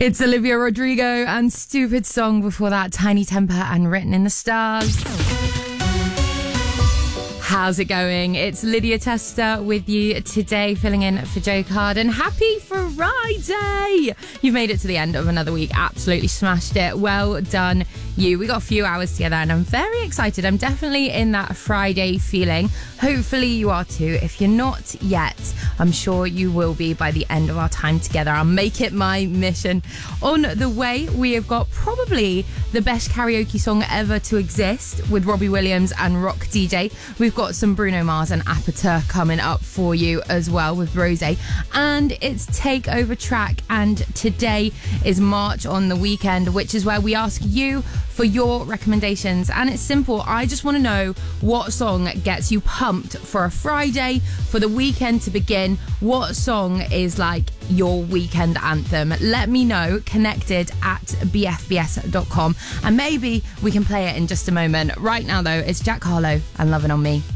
It's Olivia Rodrigo and Stupid Song. Before that, Tiny Temper and Written in the Stars. How's it going? It's Lydia Tester with you today, filling in for Joe Card. And happy Friday! You've made it to the end of another week. Absolutely smashed it. Well done, you. We got a few hours together and I'm very excited. I'm definitely in that Friday feeling. Hopefully you are too. If you're not yet, I'm sure you will be by the end of our time together. I'll make it my mission. On the way, we have got probably the best karaoke song ever to exist with Robbie Williams and Rock DJ. We've got some Bruno Mars and Apata coming up for you as well with Rosé. And it's Takeover Track. And today is March on the Weekend, which is where we ask you for your recommendations. And it's simple. I just want to know what song gets you pumped for a Friday, for the weekend to begin. What song is like your weekend anthem? Let me know. Connected at bfbs.com. And maybe we can play it in just a moment. Right now, though, it's Jack Harlow and Lovin' On Me.